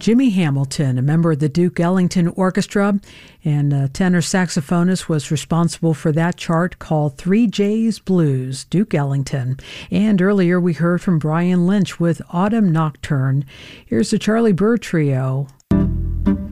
Jimmy Hamilton, a member of the Duke Ellington Orchestra and a tenor saxophonist, was responsible for that chart called 3J's Blues, Duke Ellington. And earlier we heard from Brian Lynch with Autumn Nocturne. Here's the Charlie Byrd Trio.